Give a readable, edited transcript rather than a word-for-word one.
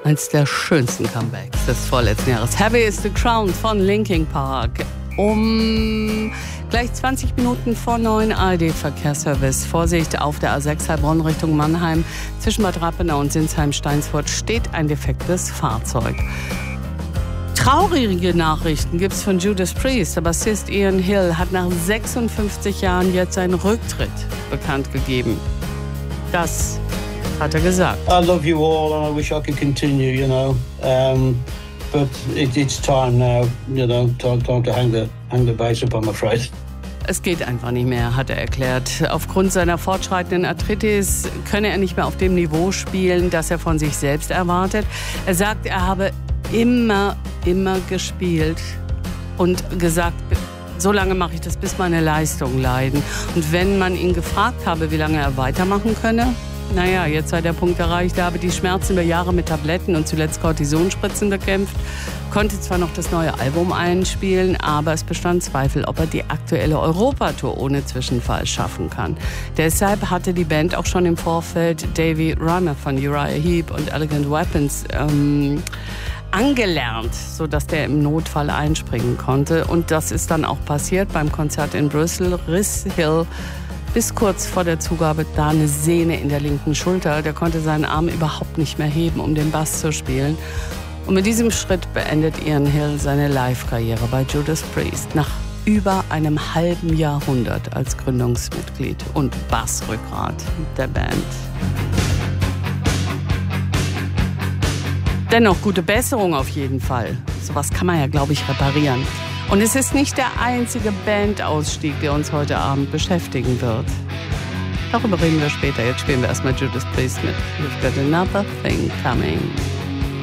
Eins der schönsten Comebacks des vorletzten Jahres. Heavy is the Crown von Linkin Park. Um gleich 20 Minuten vor 9 ARD-Verkehrsservice. Vorsicht auf der A6 Heilbronn Richtung Mannheim. Zwischen Bad Rappenau und Sinsheim-Steinsfurt steht ein defektes Fahrzeug. Traurige Nachrichten gibt es von Judas Priest. Der Bassist Ian Hill hat nach 56 Jahren jetzt seinen Rücktritt bekannt gegeben. Das hat er gesagt. I love you all and I wish I could continue, you know. But it's time now, you know, time to hang the bass up, I'm afraid. Es geht einfach nicht mehr, hat er erklärt. Aufgrund seiner fortschreitenden Arthritis könne er nicht mehr auf dem Niveau spielen, das er von sich selbst erwartet. Er sagt, er habe immer gespielt und gesagt, so lange mache ich das, bis meine Leistungen leiden. Und wenn man ihn gefragt habe, wie lange er weitermachen könne, naja, jetzt sei der Punkt erreicht, er habe die Schmerzen über Jahre mit Tabletten und zuletzt Kortisonspritzen bekämpft, konnte zwar noch das neue Album einspielen, aber es bestand Zweifel, ob er die aktuelle Europatour ohne Zwischenfall schaffen kann. Deshalb hatte die Band auch schon im Vorfeld Davey Runner von Uriah Heep und Elegant Weapons angelernt, sodass der im Notfall einspringen konnte. Und das ist dann auch passiert beim Konzert in Brüssel. Riss Hill bis kurz vor der Zugabe da eine Sehne in der linken Schulter. Der konnte seinen Arm überhaupt nicht mehr heben, um den Bass zu spielen. Und mit diesem Schritt beendet Ian Hill seine Live-Karriere bei Judas Priest nach über einem halben Jahrhundert als Gründungsmitglied und Bassrückgrat der Band. Dennoch gute Besserung auf jeden Fall. Sowas kann man ja, glaube ich, reparieren. Und es ist nicht der einzige Bandausstieg, der uns heute Abend beschäftigen wird. Darüber reden wir später. Jetzt spielen wir erstmal Judas Priest mit You've Got Another Thing Coming.